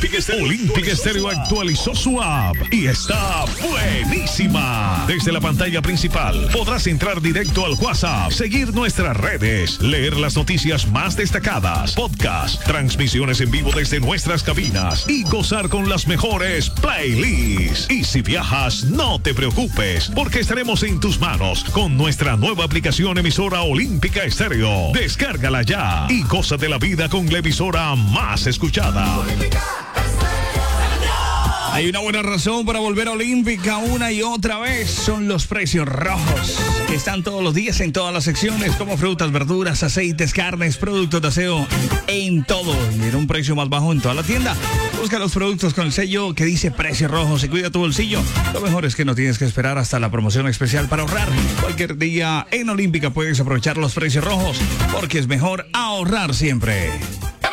Olímpica Estéreo actualizó su app y está buenísima. Desde la pantalla principal podrás entrar directo al WhatsApp, seguir nuestras redes, leer las noticias más destacadas, podcast, transmisiones en vivo desde nuestras cabinas y gozar con las mejores playlists. Y si viajas, no te preocupes, porque estaremos en tus manos con nuestra nueva aplicación emisora Olímpica Estéreo. Descárgala ya y goza de la vida con la emisora más escuchada. Hay una buena razón para volver a Olímpica una y otra vez. Son los precios rojos, que están todos los días en todas las secciones, como frutas, verduras, aceites, carnes, productos de aseo, en todo. Y en un precio más bajo en toda la tienda. Busca los productos con el sello que dice precios rojos y cuida tu bolsillo. Lo mejor es que no tienes que esperar hasta la promoción especial para ahorrar. Cualquier día en Olímpica puedes aprovechar los precios rojos, porque es mejor ahorrar siempre.